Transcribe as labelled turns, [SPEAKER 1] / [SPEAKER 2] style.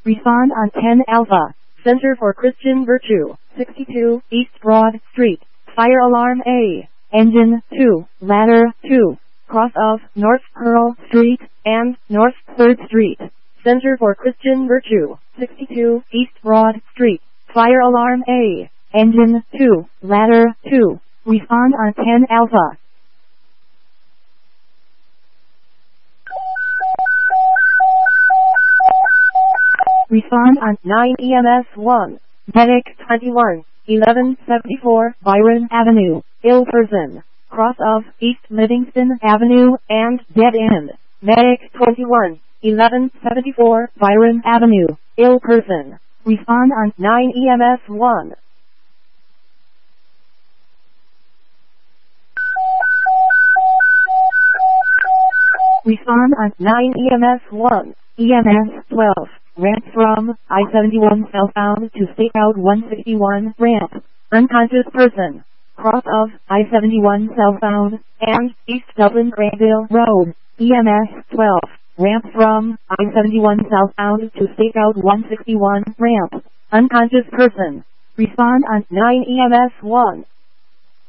[SPEAKER 1] Respond on 10 Alpha. Center for Christian Virtue, 62 East Broad Street. Fire alarm A. Engine 2, ladder 2. Cross of North Pearl Street and North 3rd Street. Center for Christian Virtue, 62 East Broad Street. Fire alarm A. Engine 2, ladder 2. Respond on 10 Alpha. Respond on 9 EMS 1. Medic 21, 1174 Byron Avenue, ill person. Cross of East Livingston Avenue and dead end. Medic 21, 1174 Byron Avenue, ill person. Respond on 9 EMS 1. Respond on 9 EMS 1. EMS 12. Ramp from I-71 southbound to State Route 161 ramp. Unconscious person. Cross of I-71 southbound and East Dublin Grandville Road. EMS 12. Ramp from I-71 southbound to State Route 161 ramp. Unconscious person. Respond on 9 EMS 1.